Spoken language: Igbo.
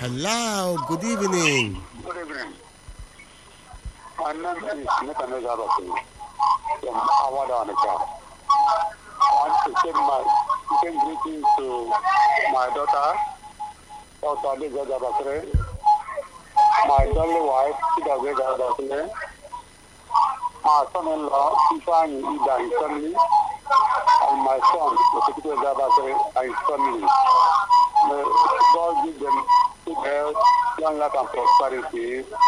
Hello, good evening. Good evening. My name is Nathan Zabati from Awada Onitsha. I want to send greetings to my daughter, Dr. Aliza Zabatre, my darling wife, Sida Zabatre, my son-in-law, Ifani Ida, his family, and my son, Dr. Zabatre, and his family. May God give them good health, long life and prosperity,